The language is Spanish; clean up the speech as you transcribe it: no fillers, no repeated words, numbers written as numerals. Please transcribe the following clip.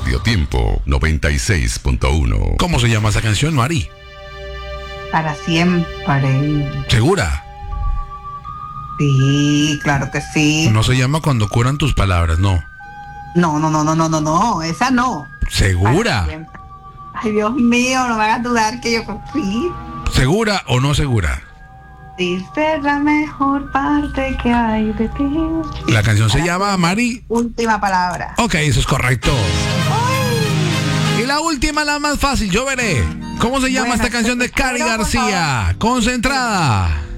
Radio Tiempo 96.1. ¿Cómo se llama esa canción, Mari? Para siempre. ¿Segura? Sí, claro que sí. No se llama Cuando curan tus palabras, no. No, esa no. ¿Segura? Para siempre. Ay, Dios mío, no me hagas dudar que yo sí. ¿Segura o no segura? Dice la mejor parte que hay de ti. La canción se llama, Mari. Última palabra. Ok, eso es correcto. Y la última, la más fácil, yo veré. ¿Cómo se llama esta canción de Cari García? Concentrada.